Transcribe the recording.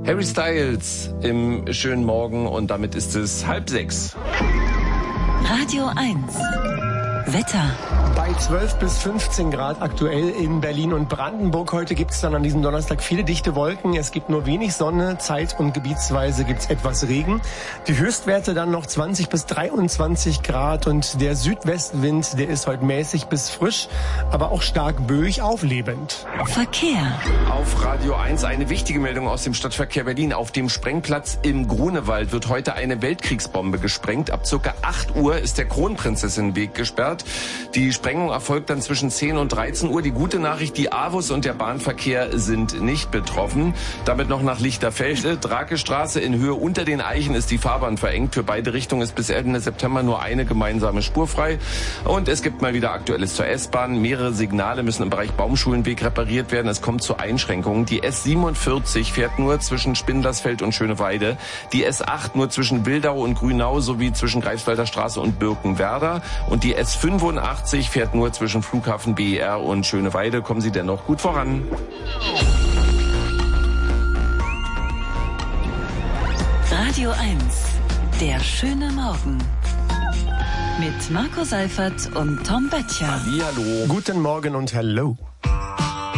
Harry Styles im schönen Morgen und damit ist es 5:30. Radio 1. Wetter. Bei 12 bis 15 Grad aktuell in Berlin und Brandenburg. Heute gibt es dann an diesem Donnerstag viele dichte Wolken. Es gibt nur wenig Sonne, zeit- und gebietsweise gibt es etwas Regen. Die Höchstwerte dann noch 20 bis 23 Grad und der Südwestwind, der ist heute mäßig bis frisch, aber auch stark böig auflebend. Verkehr. Auf Radio 1 eine wichtige Meldung aus dem Stadtverkehr Berlin. Auf dem Sprengplatz im Grunewald wird heute eine Weltkriegsbombe gesprengt. Ab ca. 8 Uhr ist der Kronprinzessin-Weg gesperrt. Die Sprengung erfolgt dann zwischen 10 und 13 Uhr. Die gute Nachricht, die AWUS und der Bahnverkehr sind nicht betroffen. Damit noch nach Lichterfelde. Drakestraße in Höhe unter den Eichen ist die Fahrbahn verengt. Für beide Richtungen ist bis Ende September nur eine gemeinsame Spur frei. Und es gibt mal wieder Aktuelles zur S-Bahn. Mehrere Signale müssen im Bereich Baumschulenweg repariert werden. Es kommt zu Einschränkungen. Die S47 fährt nur zwischen Spindlersfeld und Schöneweide. Die S8 nur zwischen Wildau und Grünau sowie zwischen Greifswalder Straße und Birkenwerder. Und die S85 fährt nur zwischen Flughafen BER und Schöneweide. Kommen Sie dennoch gut voran. Radio 1. Der schöne Morgen. Mit Marco Seifert und Tom Böttcher. Hallihallo. Guten Morgen und hallo.